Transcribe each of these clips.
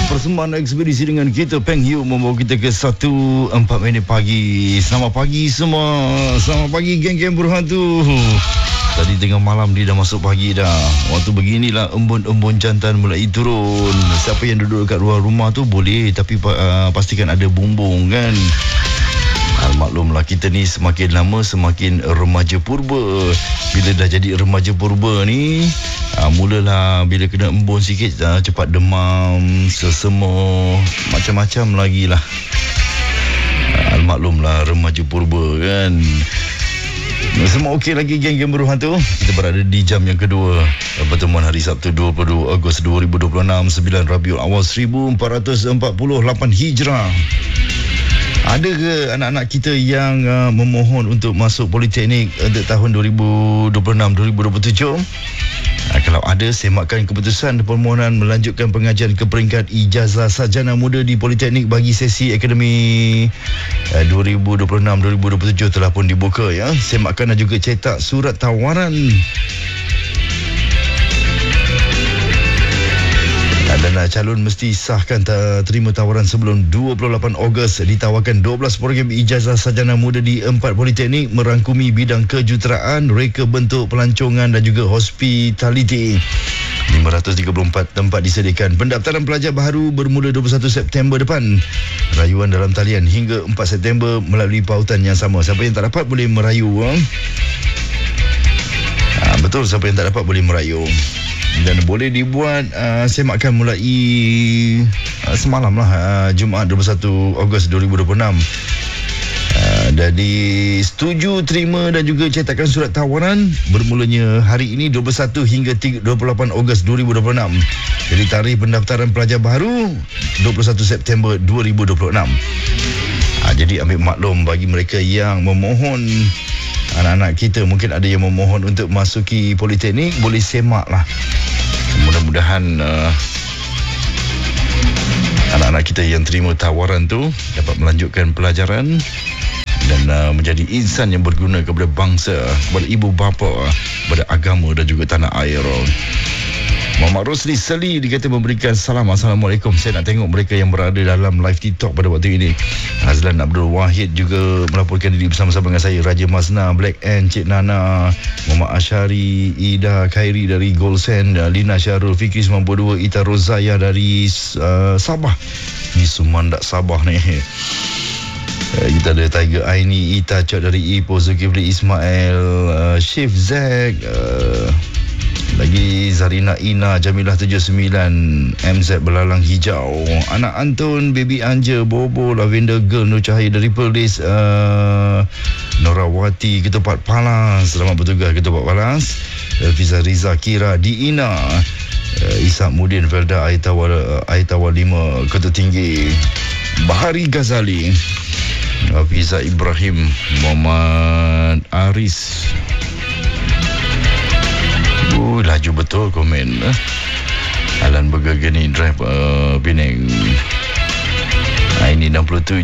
Persembahan ekspedisi dengan kita Peng Hiu membawa kita ke 1:04 pagi. Selamat pagi semua. Selamat pagi geng-geng berhantu. Tadi tengah malam dia dah masuk pagi dah. Waktu beginilah embun-embun jantan mulai turun. Siapa yang duduk dekat luar rumah tu boleh, tapi pastikan ada bumbung kan. Maklumlah kita ni semakin lama semakin remaja purba. Bila dah jadi remaja purba ni, mulalah bila kena embun sikit cepat demam, sesama, macam-macam lagi lah. Maklumlah remaja purba kan. Semua okey lagi geng-geng berhantu. Kita berada di jam yang kedua pertemuan hari Sabtu 22 Ogos 2026, 9 Rabiul Awal 1448 Hijrah. Ada ke anak-anak kita yang memohon untuk masuk politeknik untuk tahun 2026-2027? Kalau ada, semakkan keputusan permohonan melanjutkan pengajian ke peringkat ijazah sarjana muda di politeknik bagi sesi akademi 2026-2027 telah pun dibuka ya. Semakkan dan juga cetak surat tawaran. Dan calon mesti sahkan terima tawaran sebelum 28 Ogos. Ditawarkan 12 program ijazah sarjana muda di 4 politeknik merangkumi bidang kejuruteraan, reka bentuk pelancongan dan juga hospitality. 534 tempat disediakan. Pendaftaran pelajar baru bermula 21 September depan. Rayuan dalam talian hingga 4 September melalui pautan yang sama. Siapa yang tak dapat boleh merayu. Betul, siapa yang tak dapat boleh merayu. Dan boleh dibuat semakkan mulai semalam lah, Jumaat 21 Ogos 2026. Jadi setuju terima dan juga cetakan surat tawaran bermulanya hari ini 21 hingga 28 Ogos 2026. Jadi tarikh pendaftaran pelajar baru 21 September 2026. Jadi ambil maklum bagi mereka yang memohon, anak-anak kita mungkin ada yang memohon untuk masuki politeknik, boleh semak lah. Mudah-mudahan anak-anak kita yang terima tawaran tu dapat melanjutkan pelajaran dan menjadi insan yang berguna kepada bangsa, kepada ibu bapa, kepada agama dan juga tanah air. Muhammad Rosli Seli dikata memberikan salam. Assalamualaikum. Saya nak tengok mereka yang berada dalam live TikTok pada waktu ini. Azlan Abdul Wahid juga melaporkan diri bersama-sama dengan saya. Raja Masna, Black Ant, Cik Nana, Muhammad Ashari, Ida Khairi dari Golsen, Lina Syarul, Fikri 92, Ita Rozaya dari Sabah. Ni Sumandak Sabah ni. Kita ada Tiger Aini, Ita Cok dari Ipoh, Zulkifli Ismail, Chief Zack, lagi Zarina Ina, Jamilah 79, MZ Belalang Hijau, Anak Antun, Baby Anja, Bobo, Lavender Girl, Nur Cahaya dari Perlis, Norawati, Ketupat Palas, selamat bertugas Ketupat Palas, Fiza Riza, Kira, Diina, Isak Mudin, Velda Aitawa 5, Ketua Tinggi, Bahari Ghazali, Fiza Ibrahim, Muhammad Aris. Laju betul komen. Alan Bergagani Drive Penang. Ini 67.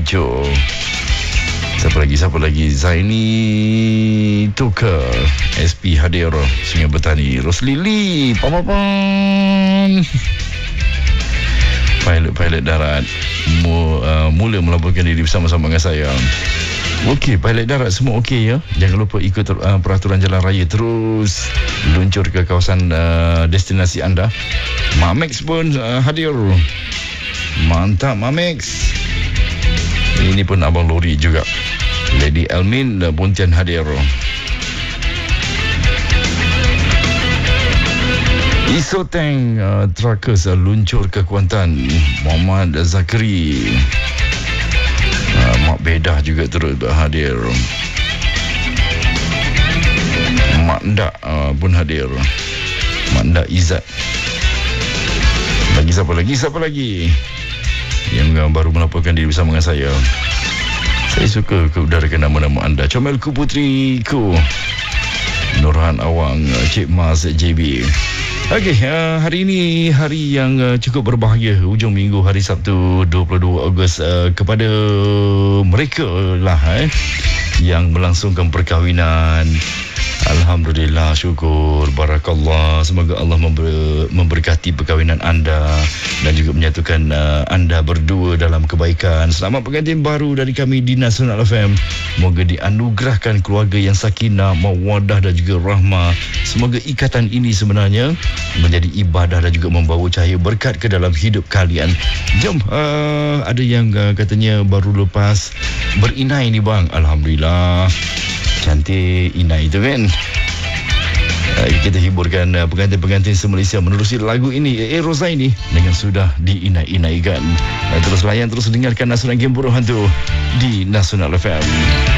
Siapa lagi? Zaini Tuka, SP hadir, Sungai Bertani, Roslili, Papapan. Pilot darat mula melaporkan diri bersama-sama dengan saya. Okey, pilot darat semua okey ya. Jangan lupa ikut peraturan jalan raya, terus luncur ke kawasan destinasi anda. Mamex pun hadir. Mantap Mamex. Ini pun abang lori juga. Lady Elmin Pontian hadir. Isoteng Truckers luncur ke Kuantan. Muhammad Zakri, Mak Bedah juga turut hadir. Mak Ndak pun hadir. Mak Ndak Izzat. Siapa lagi yang baru melaporkan diri bersama dengan saya. Saya suka keudarakan nama-nama anda. Comelku Putriku, Nurhan Awang, Cik Mas JB. Okey, hari ini hari yang cukup berbahagia, hujung minggu hari Sabtu 22 Ogos kepada mereka lah yang melangsungkan perkahwinan. Alhamdulillah, syukur, barakallah. Semoga Allah memberkati perkahwinan anda dan juga menyatukan anda berdua dalam kebaikan. Selamat pengantin baru dari kami di Nasional FM. Moga dianugerahkan keluarga yang sakinah, mawaddah dan juga rahmah. Semoga ikatan ini sebenarnya menjadi ibadah dan juga membawa cahaya berkat ke dalam hidup kalian. Jom, ada yang katanya baru lepas berinai ni bang. Alhamdulillah, cantik inai tu kan. Kita hiburkan pengantin-pengantin se-Malaysia menerusi lagu ini, Rozaini dengan sudah diinai-inaikan. Terus layan, terus dengarkan Nasional Game Buruh Hantu di Nasional FM.